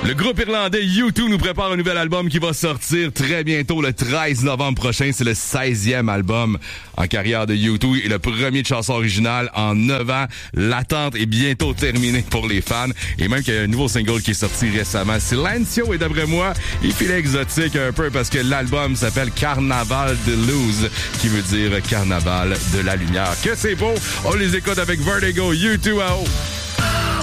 Le groupe irlandais U2 nous prépare un nouvel album qui va sortir très bientôt, le 13 novembre prochain. C'est le 16e album en carrière de U2 et le premier de chanson originale en 9 ans. L'attente est bientôt terminée pour les fans. Et même qu'il y a un nouveau single qui est sorti récemment. Silencio, et d'après moi, il file exotique un peu parce que l'album s'appelle Carnaval de Luz, qui veut dire Carnaval de la lumière. Que c'est beau! On les écoute avec Vertigo, U2 à haut.